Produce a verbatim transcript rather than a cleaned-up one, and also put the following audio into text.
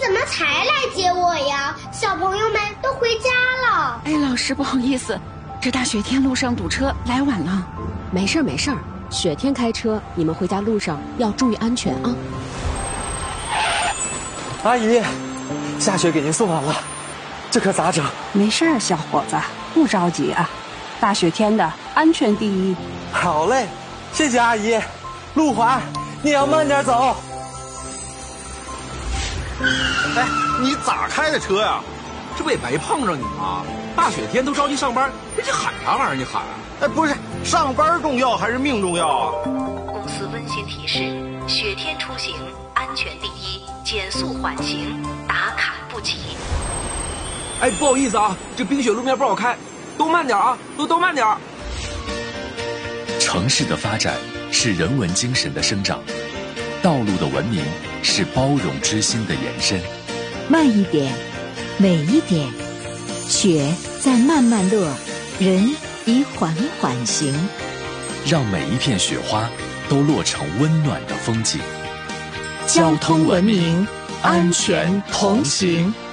怎么才来接我呀？小朋友们都回家了。 哎，老师不好意思，这大雪天路上堵车，来晚了。 没事儿没事儿，雪天开车，你们回家路上要注意安全啊。 阿姨，下雪给您送完了，这可咋整？ 没事儿，小伙子，不着急啊。大雪天的，安全第一。 好嘞，谢谢阿姨。路滑，你要慢点走。 哎，你咋开的车呀？这不也白碰上你吗？大雪天都着急上班，人家喊啥玩意儿？你喊？哎，不是，上班重要还是命重要啊？ 公司温馨提示：雪天出行，安全第一，减速缓行，打卡不急。 哎，不好意思啊，这冰雪路面不好开，都慢点啊，都都慢点。 城市的发展是人文精神的生长，道路的文明是包容之心的延伸。 慢一点，美一点，雪在慢慢落，人已缓缓行。 让每一片雪花都落成温暖的风景。 交通文明，安全同行。